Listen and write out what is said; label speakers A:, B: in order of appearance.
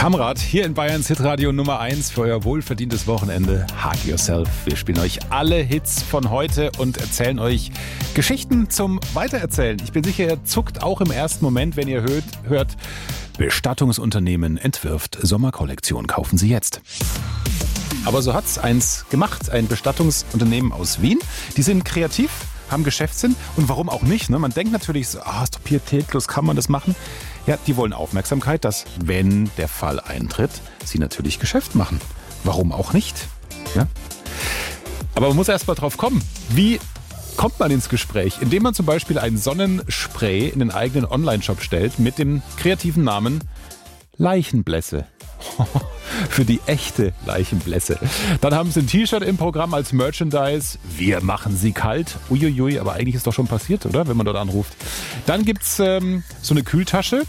A: Kamrat hier in Bayerns Hitradio Nummer 1 für euer wohlverdientes Wochenende. Hug Yourself. Wir spielen euch alle Hits von heute und erzählen euch Geschichten zum Weitererzählen. Ich bin sicher, ihr zuckt auch im ersten Moment, wenn ihr hört, Bestattungsunternehmen entwirft Sommerkollektion. Kaufen Sie jetzt. Aber so hat's eins gemacht, ein Bestattungsunternehmen aus Wien. Die sind kreativ, haben Geschäftssinn und warum auch nicht? Ne? Man denkt natürlich so, ist doch pietätlos, kann man das machen? Ja, die wollen Aufmerksamkeit, dass, wenn der Fall eintritt, sie natürlich Geschäft machen. Warum auch nicht? Ja? Aber man muss erst mal drauf kommen. Wie kommt man ins Gespräch? Indem man zum Beispiel ein Sonnenspray in den eigenen Online-Shop stellt mit dem kreativen Namen Leichenblässe. Für die echte Leichenblässe. Dann haben sie ein T-Shirt im Programm als Merchandise. Wir machen sie kalt. Uiuiui, aber eigentlich ist doch schon passiert, oder? Wenn man dort anruft. Dann gibt's so eine Kühltasche.